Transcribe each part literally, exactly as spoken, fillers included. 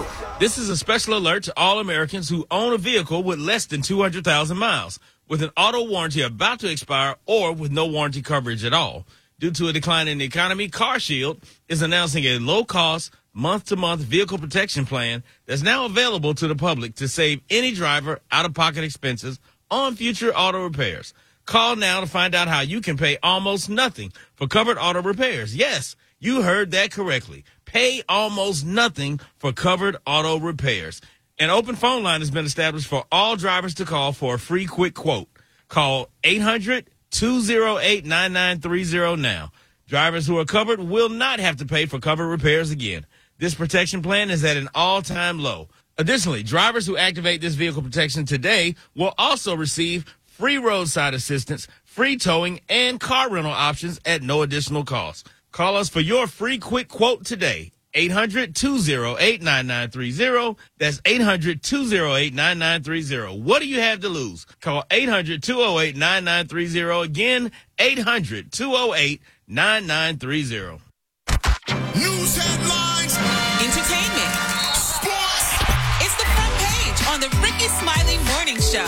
Show. This is a special alert to all Americans who own a vehicle with less than two hundred thousand miles, with an auto warranty about to expire or with no warranty coverage at all. Due to a decline in the economy, CarShield is announcing a low-cost, month-to-month vehicle protection plan that's now available to the public to save any driver out-of-pocket expenses on future auto repairs. Call now to find out how you can pay almost nothing for covered auto repairs. Yes, you heard that correctly. Pay almost nothing for covered auto repairs. An open phone line has been established for all drivers to call for a free quick quote. Call eight hundred, two oh eight, nine nine three oh now. Drivers who are covered will not have to pay for covered repairs again. This protection plan is at an all-time low. Additionally, drivers who activate this vehicle protection today will also receive free roadside assistance, free towing, and car rental options at no additional cost. Call us for your free quick quote today. eight hundred, two oh eight, nine nine three oh. That's eight hundred, two oh eight, nine nine three oh. What do you have to lose? Call eight hundred, two oh eight, nine nine three oh. Again, eight hundred, two oh eight, nine nine three oh. News headlines. Entertainment. Sports. It's the front page on the Ricky Smiley Morning Show.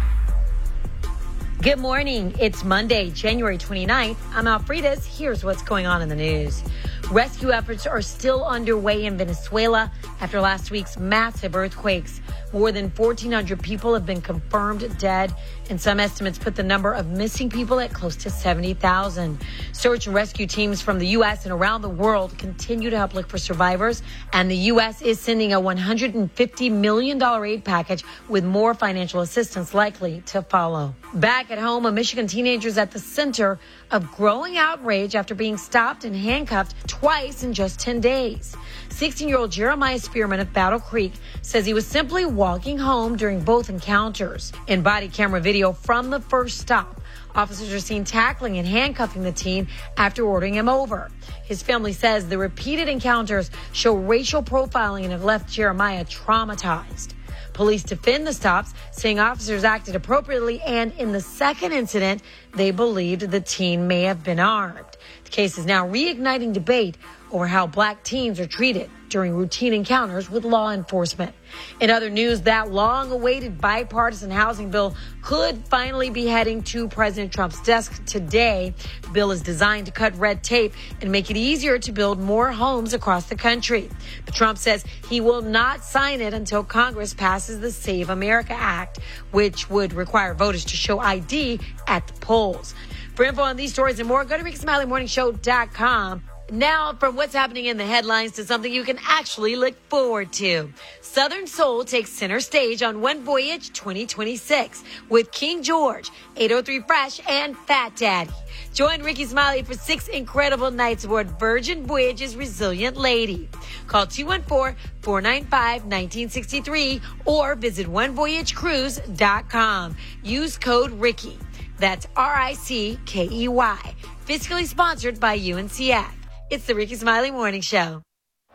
Good morning. It's Monday, January twenty-ninth. I'm Alfredas. Here's what's going on in the news. Rescue efforts are still underway in Venezuela after last week's massive earthquakes. More than fourteen hundred people have been confirmed dead, and some estimates put the number of missing people at close to seventy thousand. Search and rescue teams from the U S and around the world continue to help look for survivors, and the U S is sending a one hundred fifty million dollars aid package with more financial assistance likely to follow. Back at home, a Michigan teenager is at the center of growing outrage after being stopped and handcuffed twice in just ten days. sixteen-year-old Jeremiah Spearman of Battle Creek says he was simply walking home during both encounters. In body camera video from the first stop, officers are seen tackling and handcuffing the teen after ordering him over. His family says the repeated encounters show racial profiling and have left Jeremiah traumatized. Police defend the stops, saying officers acted appropriately, and in the second incident, they believed the teen may have been armed. The case is now reigniting debate over how black teens are treated during routine encounters with law enforcement. In other news, that long-awaited bipartisan housing bill could finally be heading to President Trump's desk today. The bill is designed to cut red tape and make it easier to build more homes across the country. But Trump says he will not sign it until Congress passes the Save America Act, which would require voters to show I D at the polls. For info on these stories and more, go to ricky smiley morning show dot com. Now, from what's happening in the headlines to something you can actually look forward to. Southern Soul takes center stage on One Voyage twenty twenty-six with King George, eight oh three Fresh, and Fat Daddy. Join Ricky Smiley for six incredible nights aboard Virgin Voyage's Resilient Lady. Call two one four, four nine five, one nine six three or visit one voyage cruise dot com. Use code Ricky. That's R I C K E Y. Fiscally sponsored by U N C F. It's the Ricky Smiley Morning Show.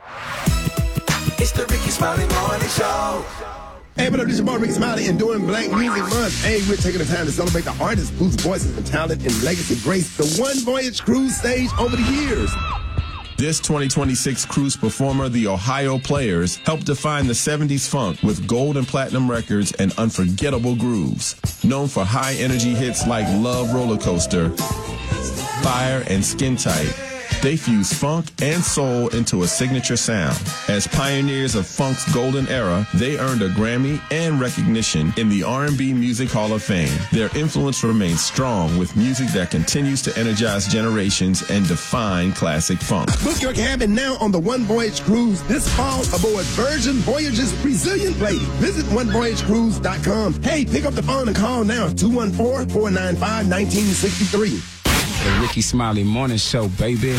It's the Ricky Smiley Morning Show. Hey, what up, this is your boy Ricky Smiley, and during Black Music Month, hey, we're taking the time to celebrate the artists whose voices and talent and legacy graced the One Voyage Cruise stage over the years. This twenty twenty-six cruise performer, the Ohio Players, helped define the seventies funk with gold and platinum records and unforgettable grooves. Known for high-energy hits like Love Roller Coaster, Fire, and Skin Tight, they fuse funk and soul into a signature sound. As pioneers of funk's golden era, they earned a Grammy and recognition in the R and B Music Hall of Fame. Their influence remains strong with music that continues to energize generations and define classic funk. Book your cabin now on the One Voyage Cruise this fall aboard Virgin Voyage's Resilient Lady. Visit one voyage cruise dot com. Hey, pick up the phone and call now, two one four, four nine five, one nine six three. The Ricky Smiley Morning Show, baby.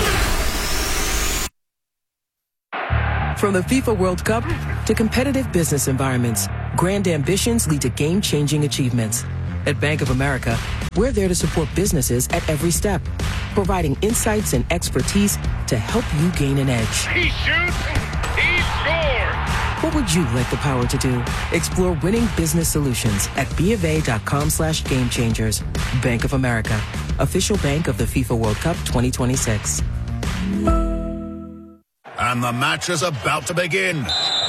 From the FIFA World Cup to competitive business environments, grand ambitions lead to game-changing achievements. At Bank of America, we're there to support businesses at every step, providing insights and expertise to help you gain an edge. He shoots, he scores! What would you like the power to do? Explore winning business solutions at BofA.com slash game changers. Bank of America, official bank of the FIFA World Cup twenty twenty-six. And the match is about to begin.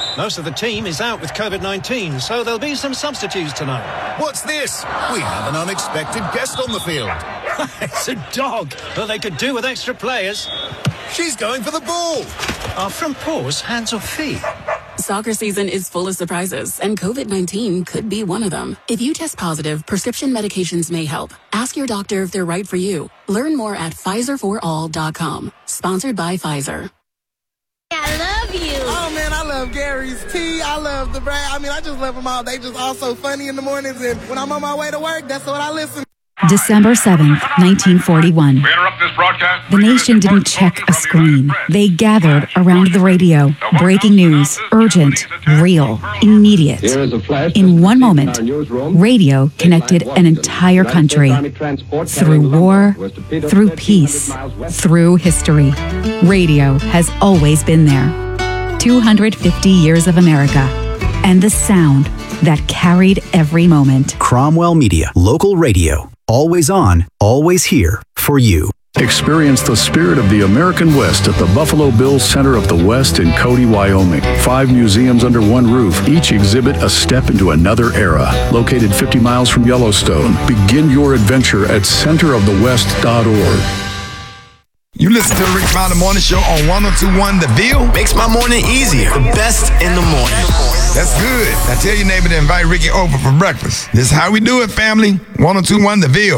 Most of the team is out with COVID nineteen, so there'll be some substitutes tonight. What's this? We have an unexpected guest on the field. It's a dog, but they could do with extra players. She's going for the ball. Are front paws hands or feet? Soccer season is full of surprises, and COVID nineteen could be one of them. If you test positive, prescription medications may help. Ask your doctor if they're right for you. Learn more at Pfizer for all dot com. Sponsored by Pfizer. I love you. Oh, man, I love Gary's tea. I love the brand. I mean, I just love them all. They just all so funny in the mornings, and when I'm on my way to work, that's what I listen to. December seventh, nineteen forty-one. We interrupt this broadcast. The nation didn't check a screen. They gathered around the radio. Breaking news, urgent, real, immediate. In one moment, radio connected an entire country. Through war, through peace, through history. Radio has always been there. two hundred fifty years of America. And the sound that carried every moment. Cromwell Media, local radio. Always on, always here for you. Experience the spirit of the American West at the Buffalo Bills Center of the West in Cody, Wyoming. Five museums under one roof, each exhibit a step into another era. Located fifty miles from Yellowstone. Begin your adventure at center of the west dot org. You listen to the Rick Smiley Morning Show on one oh two point one The Ville. Makes my morning easier. The best in the morning. That's good. Now tell your neighbor to invite Ricky over for breakfast. This is how we do it, family. one oh two point one The Ville.